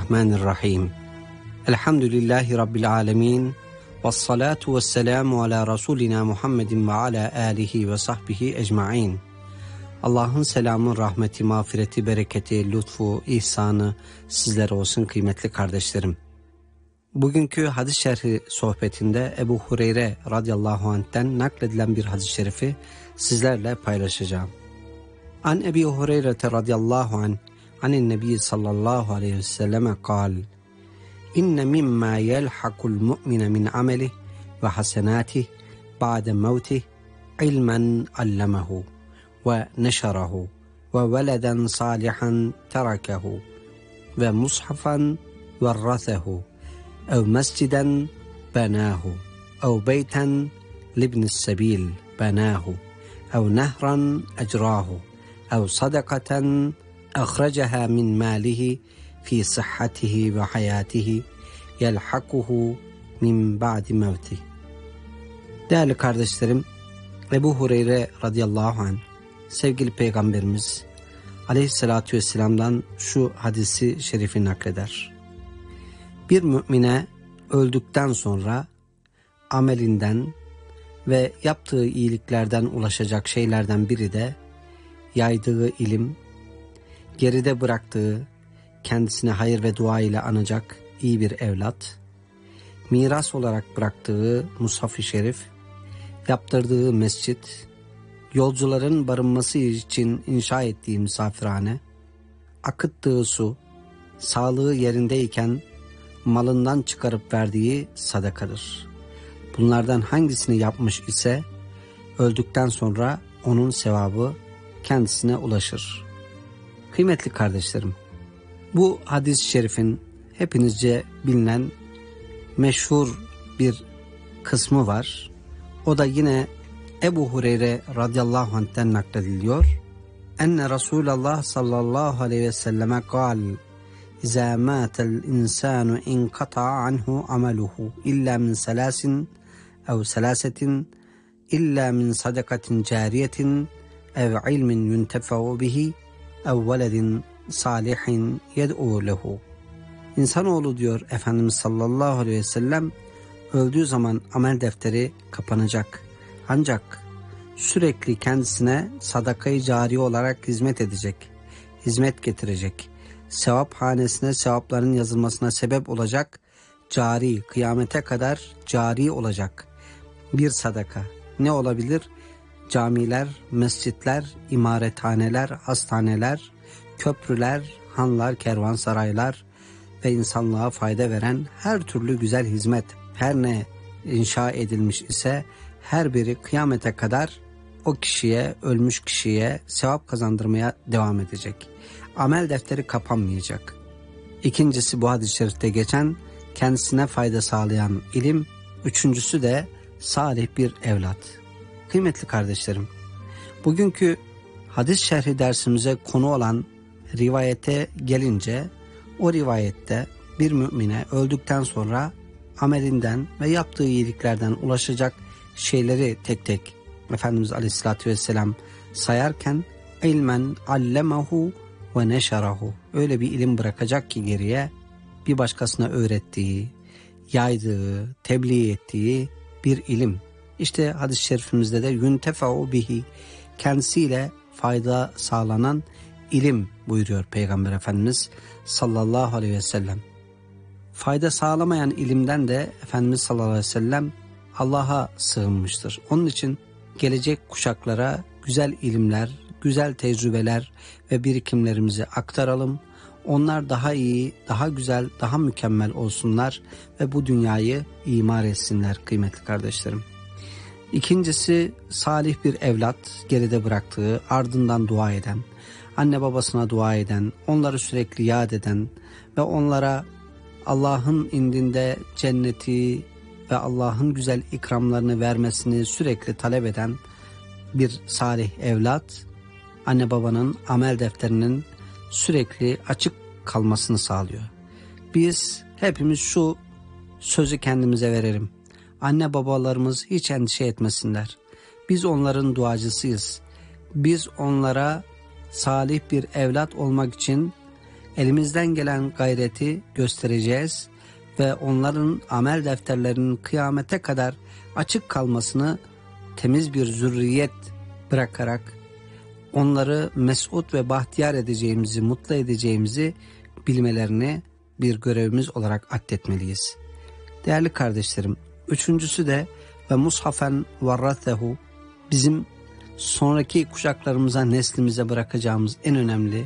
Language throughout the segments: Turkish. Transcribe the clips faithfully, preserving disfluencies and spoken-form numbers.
Bismillahirrahmanirrahim. Elhamdülillahi Rabbil alemin. Vessalatu vesselamu ala Resulina Muhammedin ve ala alihi ve sahbihi ecmain. Allah'ın selamı, rahmeti, mağfireti, bereketi, lütfu, ihsanı sizlere olsun kıymetli kardeşlerim. Bugünkü hadis şerhi sohbetinde Ebu Hureyre radıyallahu anh'ten nakledilen bir hadis-i şerifi sizlerle paylaşacağım. An Ebi Hureyre radıyallahu anh anin nebi sallallahu aleyhi ve selleme kal: İnne mimma yelhakul mu'mine min amelih ve hasenatih ba'de mevtih ilmen allemehu ve neşerahu ve veleden salihan terakehu ve mushafan verrathehu ev mesciden benahu ev beyten libnis sebil benahu ev nehran ecrahu ev sadakaten akhracaha min malihi fi sıhhatihi ve hayatihi yelhakuhu min ba'di mevtih. Değerli kardeşlerim, Ebu Hureyre radıyallahu anh sevgili Peygamberimiz aleyhissalatü vesselam'dan şu hadisi şerifi nakleder. Bir mümine öldükten sonra amelinden ve yaptığı iyiliklerden ulaşacak şeylerden biri de yaydığı ilim, geride bıraktığı, kendisine hayır ve dua ile anacak iyi bir evlat, miras olarak bıraktığı mushaf-ı şerif, yaptırdığı mescit, yolcuların barınması için inşa ettiği misafirhane, akıttığı su, sağlığı yerindeyken malından çıkarıp verdiği sadakadır. Bunlardan hangisini yapmış ise öldükten sonra onun sevabı kendisine ulaşır. Kıymetli kardeşlerim, bu hadis-i şerifin hepinizce bilinen meşhur bir kısmı var. O da yine Ebu Hureyre radıyallahu anh'ten naklediliyor. Enne Resulullah sallallahu aleyhi ve selleme kal: İzâ mâtel insânu inkata'a anhu ameluhu illa min selâsin ev selâsetin illa min sadakatin cariyetin ev ilmin yuntefe'u bihi ev veledin salihin yed'u lehu. İnsanoğlu, diyor Efendimiz sallallahu aleyhi ve sellem, öldüğü zaman amel defteri kapanacak. Ancak sürekli kendisine sadakayı cari olarak hizmet edecek, hizmet getirecek, sevap hanesine sevapların yazılmasına sebep olacak, cari, kıyamete kadar cari olacak bir sadaka. Ne olabilir? Camiler, mescitler, imarethaneler, hastaneler, köprüler, hanlar, kervansaraylar ve insanlığa fayda veren her türlü güzel hizmet, her ne inşa edilmiş ise her biri kıyamete kadar o kişiye, ölmüş kişiye sevap kazandırmaya devam edecek. Amel defteri kapanmayacak. İkincisi bu hadis-i şerifte geçen kendisine fayda sağlayan ilim. Üçüncüsü de salih bir evlat. Kıymetli kardeşlerim, bugünkü hadis şerhi dersimize konu olan rivayete gelince, o rivayette bir mümine öldükten sonra amelinden ve yaptığı iyiliklerden ulaşacak şeyleri tek tek Efendimiz Aleyhisselatü Vesselam sayarken ilmen allemahu ve neşerahu, öyle bir ilim bırakacak ki geriye bir başkasına öğrettiği, yaydığı, tebliğ ettiği bir ilim. İşte hadis-i şerifimizde de yuntefe'u bihi, kendisiyle fayda sağlanan ilim buyuruyor Peygamber Efendimiz sallallahu aleyhi ve sellem. Fayda sağlamayan ilimden de Efendimiz sallallahu aleyhi ve sellem Allah'a sığınmıştır. Onun için gelecek kuşaklara güzel ilimler, güzel tecrübeler ve birikimlerimizi aktaralım. Onlar daha iyi, daha güzel, daha mükemmel olsunlar ve bu dünyayı imar etsinler kıymetli kardeşlerim. İkincisi, salih bir evlat geride bıraktığı, ardından dua eden, anne babasına dua eden, onları sürekli yad eden ve onlara Allah'ın indinde cenneti ve Allah'ın güzel ikramlarını vermesini sürekli talep eden bir salih evlat, anne babanın amel defterinin sürekli açık kalmasını sağlıyor. Biz hepimiz şu sözü kendimize verelim: anne babalarımız hiç endişe etmesinler. Biz onların duacısıyız. Biz onlara salih bir evlat olmak için Elimizden gelen gayreti göstereceğiz ve onların amel defterlerinin kıyamete kadar açık kalmasını, temiz bir zürriyet bırakarak onları mesut ve bahtiyar edeceğimizi, mutlu edeceğimizi bilmelerini bir görevimiz olarak addetmeliyiz. Değerli kardeşlerim, üçüncüsü de ve mushafen varrathehu, bizim sonraki kuşaklarımıza, neslimize bırakacağımız en önemli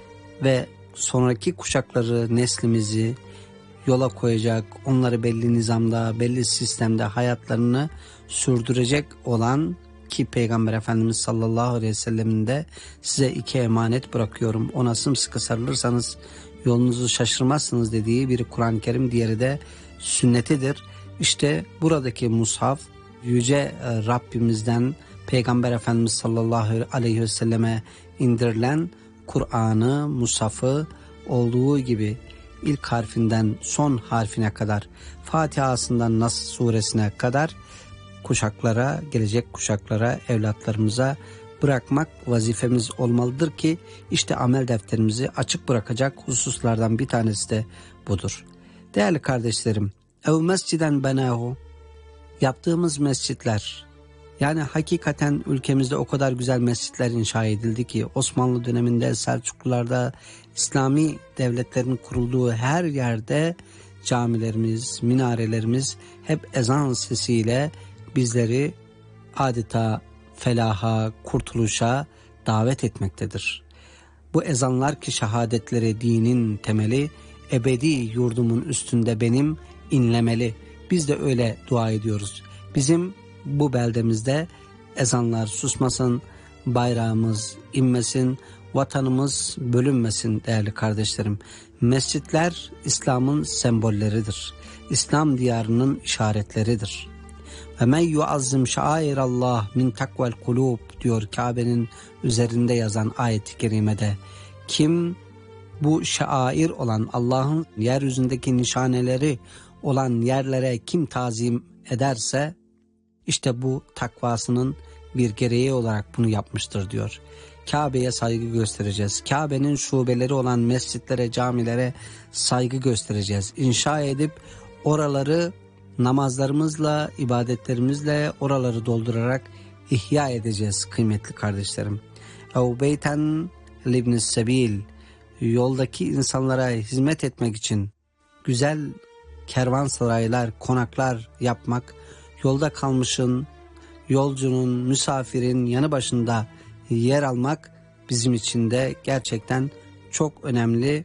ve sonraki kuşakları, neslimizi yola koyacak, onları belli nizamda, belli sistemde hayatlarını sürdürecek olan, ki Peygamber Efendimiz sallallahu aleyhi ve sellemin de size iki emanet bırakıyorum, ona sımsıkı sarılırsanız yolunuzu şaşırmazsınız dediği biri Kur'an-ı Kerim, diğeri de sünnetidir. İşte buradaki mushaf, Yüce Rabbimizden Peygamber Efendimiz sallallahu aleyhi ve selleme indirilen Kur'an'ı, mushafı olduğu gibi ilk harfinden son harfine kadar, Fatiha'sından Nas suresine kadar kuşaklara, gelecek kuşaklara, evlatlarımıza bırakmak vazifemiz olmalıdır ki işte amel defterimizi açık bırakacak hususlardan bir tanesi de budur. Değerli kardeşlerim, ev mesciden benahu, yaptığımız mescitler, yani hakikaten ülkemizde o kadar güzel mescitler inşa edildi ki Osmanlı döneminde, Selçuklularda, İslami devletlerin kurulduğu her yerde camilerimiz, minarelerimiz hep ezan sesiyle bizleri adeta felaha, kurtuluşa davet etmektedir. Bu ezanlar ki şehadetleri, dinin temeli, ebedi yurdumun üstünde benim inlemeli. Biz de öyle dua ediyoruz. Bizim bu beldemizde ezanlar susmasın, bayrağımız inmesin, vatanımız bölünmesin değerli kardeşlerim. Mescitler İslam'ın sembolleridir. İslam diyarının işaretleridir. Ve men yuazzim şairallah min takvel kulub diyor Kabe'nin üzerinde yazan ayet-i kerimede. Kim bu şair olan, Allah'ın yeryüzündeki nişaneleri olan yerlere kim tazim ederse, işte bu takvasının bir gereği olarak bunu yapmıştır diyor. Kabe'ye saygı göstereceğiz. Kabe'nin şubeleri olan mescitlere, camilere saygı göstereceğiz. İnşa edip oraları namazlarımızla, ibadetlerimizle oraları doldurarak ihya edeceğiz kıymetli kardeşlerim. Ev beyten libnis sebil, yoldaki insanlara hizmet etmek için güzel kervansaraylar, konaklar yapmak, yolda kalmışın, yolcunun, misafirin yanı başında yer almak bizim için de gerçekten çok önemli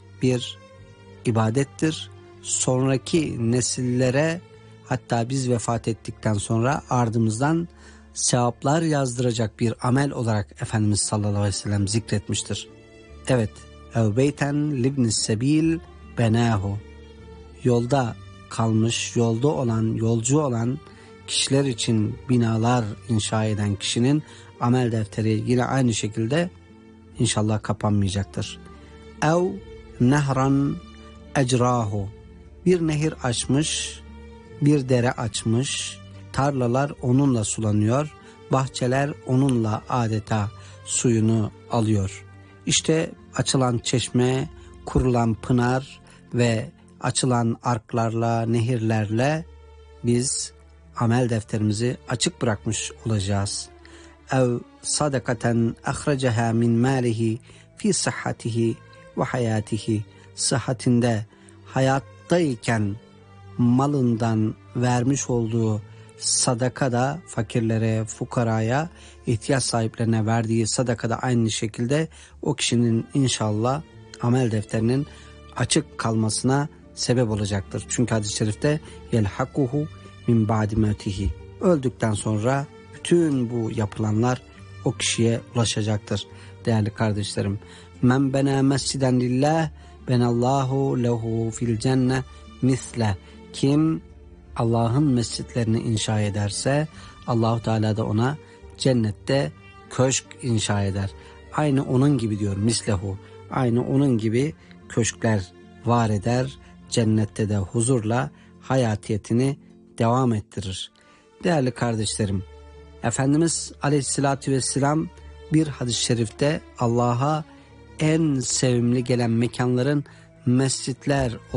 bir ibadettir. Sonraki nesillere, hatta biz vefat ettikten sonra ardımızdan sevaplar yazdıracak bir amel olarak Efendimiz sallallahu aleyhi ve sellem zikretmiştir. Evet, ev beyten libnis sebil benahu, yolda kalmış, yolda olan, yolcu olan kişiler için binalar inşa eden kişinin amel defteri yine aynı şekilde inşallah kapanmayacaktır. Ev nehran ecrahu, bir nehir açmış, bir dere açmış, tarlalar onunla sulanıyor, bahçeler onunla adeta suyunu alıyor. İşte açılan çeşme, kurulan pınar ve açılan arklarla, nehirlerle biz amel defterimizi açık bırakmış olacağız. Ev sadakaten ahracaha min malihi fi sıhhatihi ve hayatihi, sıhhatinde, hayattayken malından vermiş olduğu sadaka da fakirlere, fukaraya, ihtiyaç sahiplerine verdiği sadaka da aynı şekilde o kişinin inşallah amel defterinin açık kalmasına sebep olacaktır. Çünkü hadis-i şerifte yelhakuhu min ba'di mevtihi, öldükten sonra bütün bu yapılanlar o kişiye ulaşacaktır değerli kardeşlerim. Men bena mesciden lillah benallahu lehu fil cenne misle, kim Allah'ın mescitlerini inşa ederse Allah-u Teala da ona cennette köşk inşa eder. Aynı onun gibi diyor, mislehu, aynı onun gibi köşkler var eder, cennette de huzurla hayatiyetini devam ettirir. Değerli kardeşlerim, Efendimiz Aleyhisselatü Vesselam bir hadis-i şerifte Allah'a en sevimli gelen mekanların mescitler